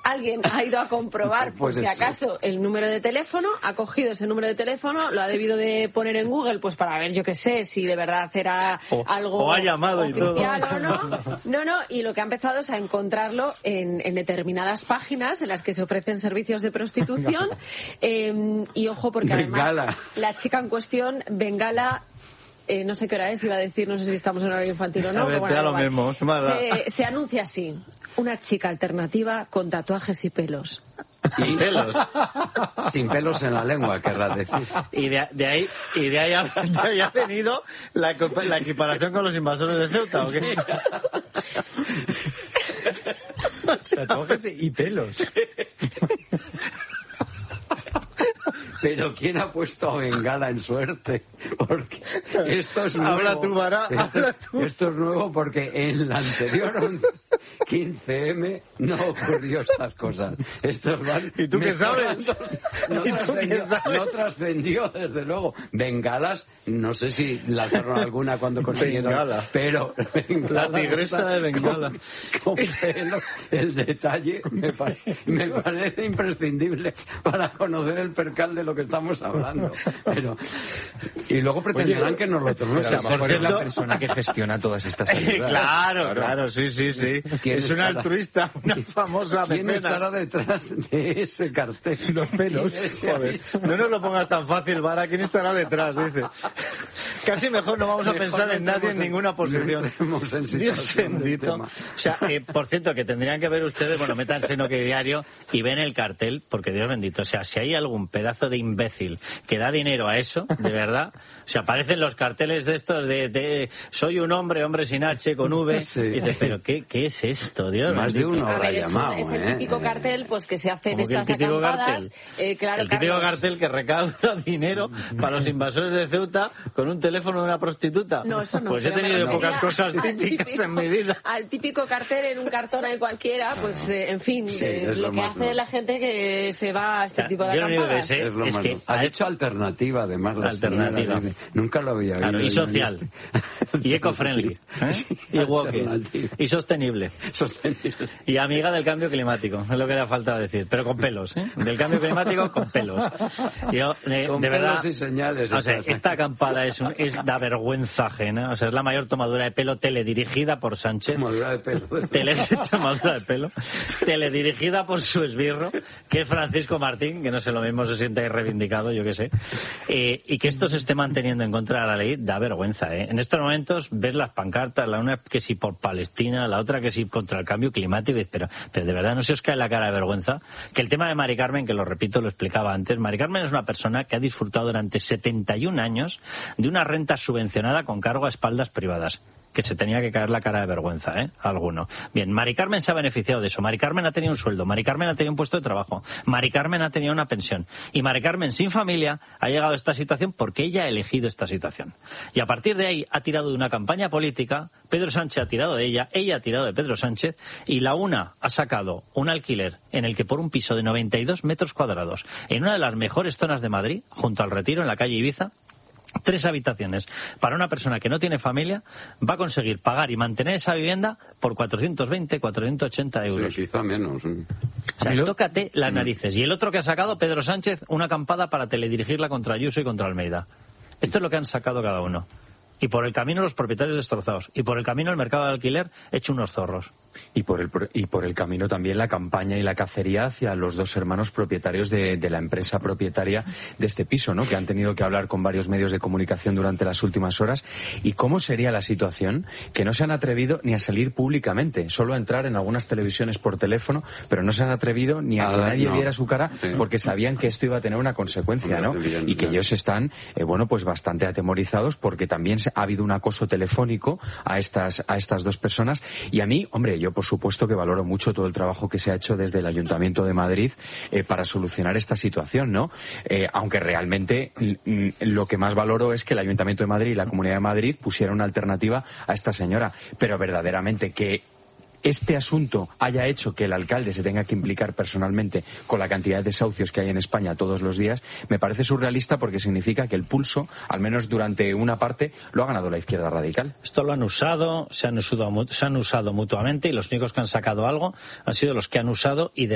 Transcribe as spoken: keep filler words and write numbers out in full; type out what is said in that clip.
alguien ha ido a comprobar por si acaso el número de teléfono, ha cogido ese número de teléfono, lo ha debido de poner en Google pues para ver, yo qué sé, si de verdad era o, algo o ha llamado oficial y todo. o no. No, no, y lo que ha empezado es a encontrarlo en, en determinadas páginas en las que se ofrecen servicios de prostitución. eh, y ojo, porque además Bengala. la chica en cuestión, Bengala, Eh, no sé qué hora es, iba a decir, no sé si estamos en horario infantil o no. A ver, bueno, te da lo igual. mismo. Se, se anuncia así: una chica alternativa con tatuajes y pelos. Y pelos. Sin pelos en la lengua, querrás decir. Y de, de ahí y de ahí ha, de ahí ha venido la, la equiparación con los invasores de Ceuta, ¿o qué? Tatuajes y pelos. Pero ¿quién ha puesto a Bengala en suerte? Porque esto es nuevo. Habla tú, Vara, esto, habla tú. Esto es nuevo porque en la anterior quince eme no ocurrió estas cosas. Estos van ¿Y tú qué sabes? No ¿Y tú trascendió, qué sabes? no trascendió, desde luego. Bengalas, no sé si lanzaron alguna cuando consiguieron. Bengala. Pero La tigresa de Bengala. Con, con pelo, el detalle me, pare, me parece imprescindible para conocer el percal de lo que estamos hablando. Pero y luego pretenderán Oye, que nos lo tomemos pero a en lo mejor es serio. la persona que gestiona todas estas ayudas. Claro, claro, claro, sí, sí, sí. ¿Quién Es una estará? altruista, una famosa ¿Quién mecenas. estará detrás de ese cartel? Los pelos. Ese Joder, aviso. no nos lo pongas tan fácil, Vara. ¿Quién estará detrás? Dice. Casi mejor no vamos a Mejor pensar no en nadie entremos en ninguna posición. no entremos en Dios situación del bendito. tema. O sea, eh, por cierto, que tendrían que ver ustedes, bueno, métanse en OK Diario y ven el cartel, porque Dios bendito. O sea, si hay algún pedazo de imbécil que da dinero a eso, de verdad. O sea, aparecen los carteles de estos de, de soy un hombre, hombre sin H, con V. Sí. Y dices, pero ¿qué, qué es esto, Dios Más de bendito? uno A habrá ver, es, un- llamado, es el ¿eh? típico cartel pues que se hace en Como que el estas típico acampadas. cartel. Eh, claro, El típico Carlos. cartel que recauda dinero para los invasores de Ceuta con un teléfono de una prostituta. No, eso no. Pues he pero me tenido refería pocas cosas al típicas típico- en mi vida. Al típico cartel en un cartón ahí cualquiera, pues eh, en fin, Sí, eh, es lo lo que más hace normal. la gente que se va a este O sea, tipo de yo lo único que acampadas. sé Es lo es más que normal. Ha a dicho alternativa, además. la Alternativa. señora dice, nunca lo había Claro, oído y yo en social, este. y eco-friendly, ¿eh? Sí, y walking, alternativa. y sostenible, Sostenible. y amiga del cambio climático, es lo que le falta decir, pero con pelos, ¿eh? Del cambio climático con pelos. Yo, eh, Con de pelos verdad, y señales. o sea, estás esta aquí. acampada es, un- es da vergüenza ajena, o sea, es la mayor tomadura de pelo teledirigida por Sánchez. Tomadura de pelo. Tele tomadura de pelo, teledirigida por su esbirro, que es Francisco Martín, que no sé, lo mismo se siente ahí reivindicado, yo qué sé, eh, y que esto se esté manteniendo en contra de la ley da vergüenza, ¿eh? En estos momentos ves las pancartas, la una que sí por Palestina, la otra que sí contra el cambio climático, pero, pero de verdad no se os cae la cara de vergüenza. Que el tema de Mari Carmen, que lo repito, lo explicaba antes, Mari Carmen es una persona que ha disfrutado durante setenta y un años de una renta subvencionada con cargo a espaldas privadas, que se tenía que caer la cara de vergüenza, ¿eh? Alguno. Bien, Mari Carmen se ha beneficiado de eso. Mari Carmen ha tenido un sueldo, Mari Carmen ha tenido un puesto de trabajo, Mari Carmen ha tenido una pensión. Y Mari Carmen, sin familia, ha llegado a esta situación porque ella ha elegido esta situación. Y a partir de ahí ha tirado de una campaña política, Pedro Sánchez ha tirado de ella, ella ha tirado de Pedro Sánchez, y la una ha sacado un alquiler en el que por un piso de noventa y dos metros cuadrados, en una de las mejores zonas de Madrid, junto al Retiro, en la calle Ibiza, tres habitaciones para una persona que no tiene familia, va a conseguir pagar y mantener esa vivienda por cuatrocientos veinte, cuatrocientos ochenta euros. Sí, quizá menos. O sea, tócate las narices. Y el otro que ha sacado, Pedro Sánchez, una acampada para teledirigirla contra Ayuso y contra Almeida. Esto es lo que han sacado cada uno. Y por el camino los propietarios destrozados. Y por el camino el mercado de alquiler hecho unos zorros. Y por el y por el camino también la campaña y la cacería hacia los dos hermanos propietarios de, de la empresa propietaria de este piso, ¿no? Que han tenido que hablar con varios medios de comunicación durante las últimas horas. ¿Y cómo sería la situación? Que no se han atrevido ni a salir públicamente, solo a entrar en algunas televisiones por teléfono, pero no se han atrevido ni a que Ah, nadie no. viera su cara, Sí. porque sabían que esto iba a tener una consecuencia, ¿no? Y que ellos están, eh, bueno, pues bastante atemorizados porque también se- ha habido un acoso telefónico a estas a estas dos personas. Y a mí, hombre, yo por supuesto que valoro mucho todo el trabajo que se ha hecho desde el Ayuntamiento de Madrid eh, para solucionar esta situación, ¿no? Eh, aunque realmente mm, lo que más valoro es que el Ayuntamiento de Madrid y la Comunidad de Madrid pusieran una alternativa a esta señora. Pero verdaderamente que este asunto haya hecho que el alcalde se tenga que implicar personalmente con la cantidad de desahucios que hay en España todos los días, me parece surrealista porque significa que el pulso, al menos durante una parte, lo ha ganado la izquierda radical. Esto lo han usado, se han usado, mu- se han usado mutuamente, y los únicos que han sacado algo han sido los que han usado y de